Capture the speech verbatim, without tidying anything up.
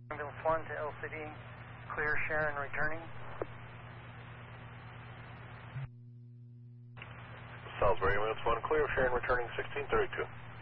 Ambulance one to L C D, clear Sharon returning. Salisbury Ambulance one, clear Sharon returning sixteen thirty-two.